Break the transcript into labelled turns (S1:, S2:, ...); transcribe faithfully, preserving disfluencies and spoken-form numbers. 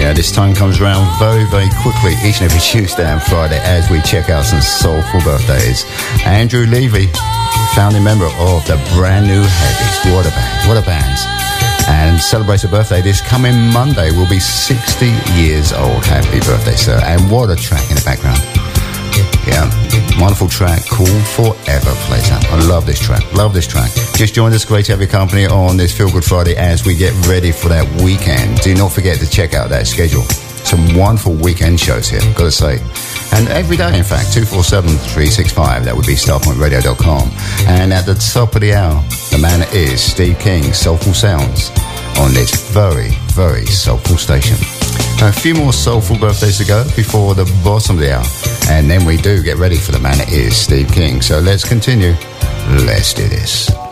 S1: Yeah, this time comes around very, very quickly each and every Tuesday and Friday as we check out some soulful birthdays. Andrew Levy, founding member of the brand new Heavies. What a band, what a band. And celebrates a birthday this coming Monday. Will be sixty years old. Happy birthday, sir. And what a track in the background. Yeah, wonderful track called Forever plays out. I love this track, love this track. Just joined us, great to have your company on this Feel Good Friday as we get ready for that weekend. Do not forget to check out that schedule. Some wonderful weekend shows here, gotta say. And every day, in fact, two four seven, three six five, that would be starpoint radio dot com. And at the top of the hour, the man is Steve King, Soulful Sounds, on this very, very soulful station. A few more soulful birthdays to go before the bottom of the hour. And then we do get ready for the man it is, Steve King. So let's continue. Let's do this.